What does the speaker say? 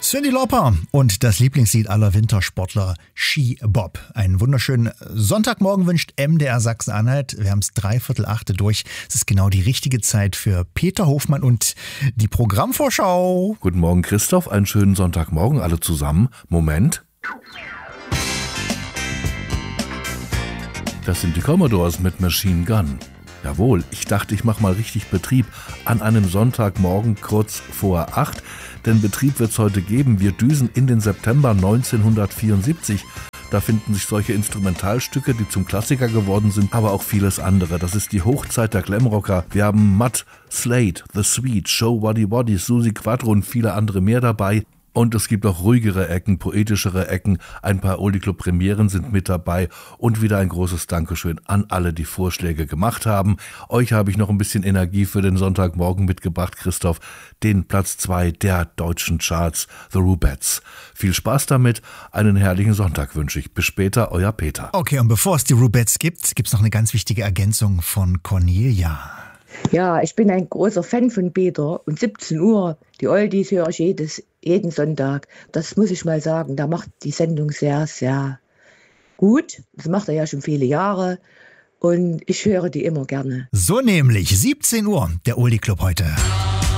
Cyndi Lauper und das Lieblingslied aller Wintersportler, Ski Bob. Einen wunderschönen Sonntagmorgen wünscht MDR Sachsen-Anhalt. Wir haben es 7:45 durch. Es ist genau die richtige Zeit für Peter Hofmann und die Programmvorschau. Guten Morgen, Christoph. Einen schönen Sonntagmorgen, alle zusammen. Moment. Das sind die Commodores mit Machine Gun. Jawohl, ich dachte, ich mache mal richtig Betrieb an einem Sonntagmorgen kurz vor 8. Denn Betrieb wird es heute geben. Wir düsen in den September 1974. Da finden sich solche Instrumentalstücke, die zum Klassiker geworden sind, aber auch vieles andere. Das ist die Hochzeit der Glamrocker. Wir haben Mutt, Slade, The Sweet, Show Waddy Waddy, Suzi Quatro und viele andere mehr dabei. Und es gibt auch ruhigere Ecken, poetischere Ecken. Ein paar Oldie Club Premieren sind mit dabei. Und wieder ein großes Dankeschön an alle, die Vorschläge gemacht haben. Euch habe ich noch ein bisschen Energie für den Sonntagmorgen mitgebracht, Christoph. Den Platz 2 der deutschen Charts, The Rubettes. Viel Spaß damit. Einen herrlichen Sonntag wünsche ich. Bis später, euer Peter. Okay, und bevor es die Rubettes gibt, es noch eine ganz wichtige Ergänzung von Cornelia. Ja, ich bin ein großer Fan von Peter. Und 17 Uhr, die Oldies höre ich jeden Sonntag. Das muss ich mal sagen. Da macht die Sendung sehr, sehr gut. Das macht er ja schon viele Jahre. Und ich höre die immer gerne. So nämlich, 17 Uhr, der Oldie Club heute.